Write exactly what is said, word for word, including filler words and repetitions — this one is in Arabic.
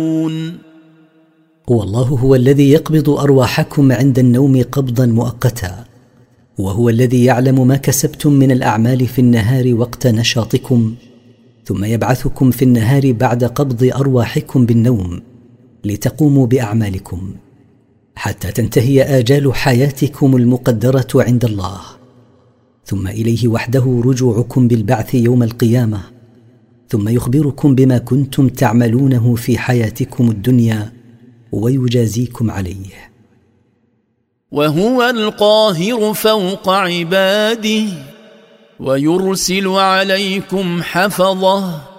والله هو الذي يقبض أرواحكم عند النوم قبضا مؤقتا، وهو الذي يعلم ما كسبتم من الأعمال في النهار وقت نشاطكم، ثم يبعثكم في النهار بعد قبض أرواحكم بالنوم لتقوموا بأعمالكم حتى تنتهي آجال حياتكم المقدرة عند الله، ثم إليه وحده رجوعكم بالبعث يوم القيامة، ثم يخبركم بما كنتم تعملونه في حياتكم الدنيا ويجازيكم عليه. وهو القاهر فوق عباده ويرسل عليكم حفظه